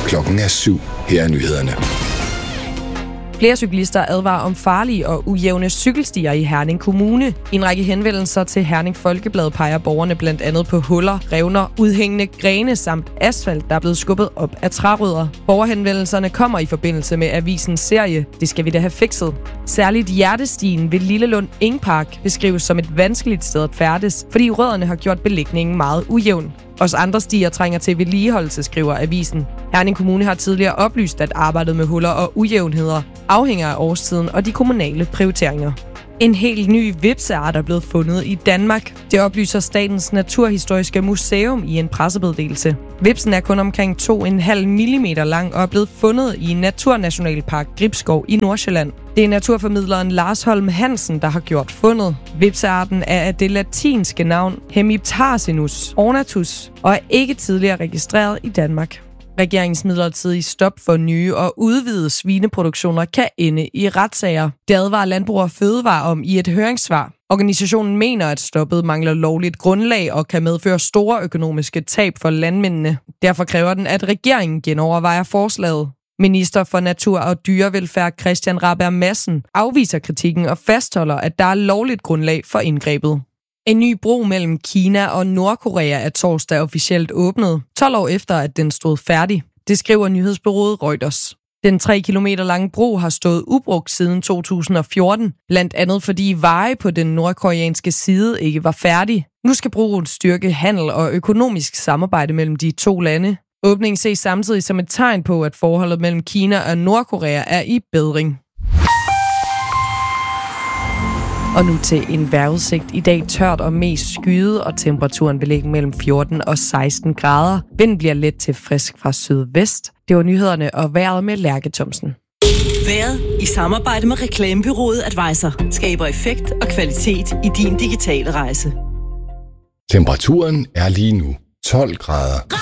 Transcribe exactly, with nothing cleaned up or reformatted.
Klokken er syv. Her er nyhederne. Flere cyklister advarer om farlige og ujævne cykelstier i Herning Kommune. I en række henvendelser til Herning Folkeblad peger borgerne blandt andet på huller, revner, udhængende grene samt asfalt, der er blevet skubbet op af trærødder. Borgerhenvendelserne kommer i forbindelse med avisens serie Det skal vi da have fikset. Særligt Hjertestien ved Lillelund Engpark beskrives som et vanskeligt sted at færdes, fordi rødderne har gjort belægningen meget ujævn. Også andre stier trænger til vedligeholdelse, skriver avisen. Herning Kommune har tidligere oplyst, at arbejdet med huller og ujævnheder afhænger af årstiden og de kommunale prioriteringer. En helt ny hvepseart er blevet fundet i Danmark. Det oplyser Statens Naturhistoriske Museum i en pressemeddelelse. Hvepsen er kun omkring to komma fem millimeter lang og er blevet fundet i Naturnationalpark Gribskov i Nordsjælland. Det er naturformidleren Lars Holm Hansen, der har gjort fundet. Hvepsearten er af det latinske navn Hemiptarsinus ornatus og er ikke tidligere registreret i Danmark. Regeringens midlertidige stop for nye og udvidede svineproduktioner kan ende i retssager. Det advarer Landbrug og Fødevare om i et høringssvar. Organisationen mener, at stoppet mangler lovligt grundlag og kan medføre store økonomiske tab for landmændene. Derfor kræver den, at regeringen genovervejer forslaget. Minister for Natur og Dyrevelfærd Christian Rabjerg Madsen afviser kritikken og fastholder, at der er lovligt grundlag for indgrebet. En ny bro mellem Kina og Nordkorea er torsdag officielt åbnet, tolv år efter, at den stod færdig. Det skriver nyhedsbureauet Reuters. Den tre kilometer lange bro har stået ubrugt siden to tusind og fjorten, blandt andet fordi veje på den nordkoreanske side ikke var færdig. Nu skal broen styrke handel og økonomisk samarbejde mellem de to lande. Åbningen ses samtidig som et tegn på, at forholdet mellem Kina og Nordkorea er i bedring. Og nu til en vejrudsigt. I dag tørt og mest skyet, og temperaturen vil ligge mellem fjorten og seksten grader. Vinden bliver let til frisk fra sydvest. Det var nyhederne og vejret med Lærke Thomsen. Vejret i samarbejde med reklamebureauet Advisor skaber effekt og kvalitet i din digitale rejse. Temperaturen er lige nu tolv grader.